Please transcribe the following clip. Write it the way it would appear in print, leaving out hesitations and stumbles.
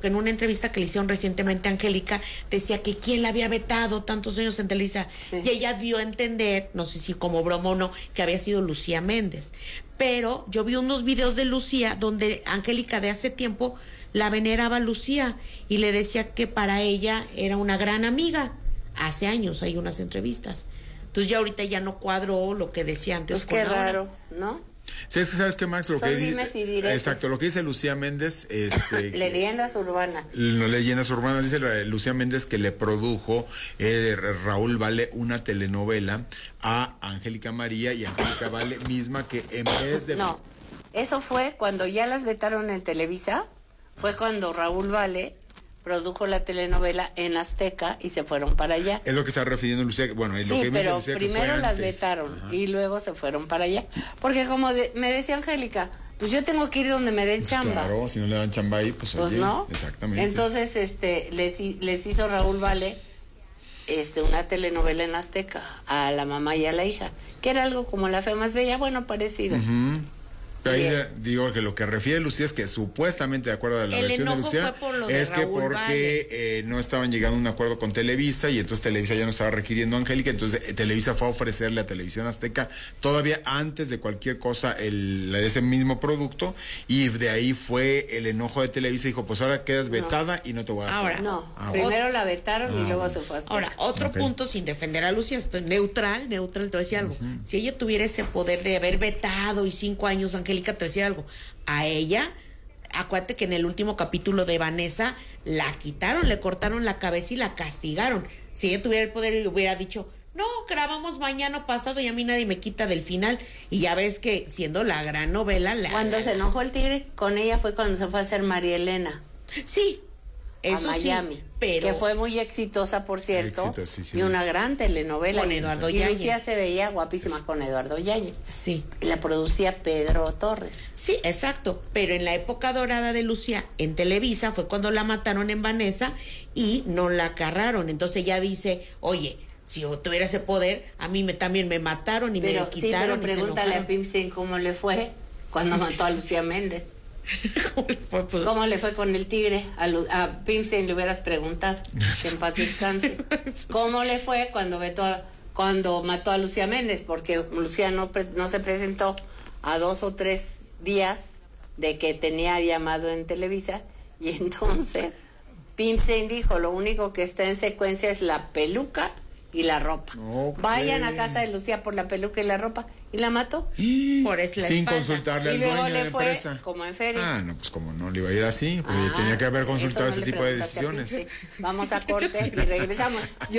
porque en una entrevista que le hicieron recientemente a Angélica, decía que quién la había vetado tantos años en Televisa, y ella dio a entender, no sé si como broma o no, que había sido Lucía Méndez. Pero yo vi unos videos de Lucía donde Angélica de hace tiempo la veneraba a Lucía y le decía que para ella era una gran amiga. Hace años hay unas entrevistas. Entonces ya ahorita ya no cuadró lo que decía antes. Pues qué raro, ¿no? Sí, es que sabes que, Max, lo Son que dimes y diretes. exacto, lo que dice Lucía Méndez, leyendas urbanas. No, leyendas urbanas, dice Lucía Méndez que le produjo Raúl Vale una telenovela a Angélica María, y Angélica Vale misma que en vez de... No, eso fue cuando ya las vetaron en Televisa, fue cuando Raúl Vale produjo la telenovela en Azteca y se fueron para allá. Es lo que está refiriendo Lucía, bueno, es sí, lo que pero Lucía, primero que las vetaron. Ajá. Y luego se fueron para allá. Porque como me decía Angélica, pues yo tengo que ir donde me den pues chamba. Claro, si no le dan chamba ahí, pues oye, no. Exactamente. Entonces, les hizo Raúl Vale una telenovela en Azteca a la mamá y a la hija, que era algo como La Fe Más Bella, bueno, parecido. Pero ahí digo que lo que refiere Lucía es que supuestamente, de acuerdo a la versión de Lucía, es que porque no estaban llegando a un acuerdo con Televisa, y entonces Televisa ya no estaba requiriendo a Angélica, entonces Televisa fue a ofrecerle a Televisión Azteca todavía antes de cualquier cosa ese mismo producto, y de ahí fue el enojo de Televisa, dijo, pues ahora quedas vetada y no te voy a dar. Ahora, primero la vetaron y luego se fue a Azteca. Ahora, otro punto, sin defender a Lucía, estoy neutral, te voy a decir algo. Si ella tuviera ese poder de haber vetado y 5 años, Angélica, te decía algo, a ella, acuérdate que en el último capítulo de Vanessa la quitaron, le cortaron la cabeza y la castigaron. Si ella tuviera el poder y hubiera dicho, no, grabamos mañana pasado y a mí nadie me quita del final, y ya ves que siendo la gran novela cuando se enojó el tigre con ella fue cuando se fue a hacer María Elena. Sí, eso a Miami, sí, pero que fue muy exitosa, por cierto, y una gran telenovela con Eduardo Yáñez. Yáñez. Lucía se veía guapísima con Eduardo Yáñez. Sí. Y la producía Pedro Torres. Sí, exacto, pero en la época dorada de Lucía en Televisa fue cuando la mataron en Vanessa y no la agarraron. Entonces ella dice, oye, si yo tuviera ese poder, a mí también me mataron y me quitaron. Sí, pero pregúntale a Pimstein cómo le fue cuando mató a Lucía Méndez. ¿Cómo le fue con el tigre? A Pimstein le hubieras preguntado, que en paz descanse. ¿Cómo le fue cuando mató a Lucía Méndez? Porque Lucía no se presentó a 2 o 3 días de que tenía llamado en Televisa, y entonces Pimstein dijo, lo único que está en secuencia es la peluca y la ropa. Okay. Vayan a casa de Lucía por la peluca y la ropa, y la mató. Por la sin espalda. Consultarle al dueño de la empresa. Como en feria. No, pues como no le iba a ir así, pues tenía que haber consultado ese tipo de decisiones. Vamos a corte y regresamos.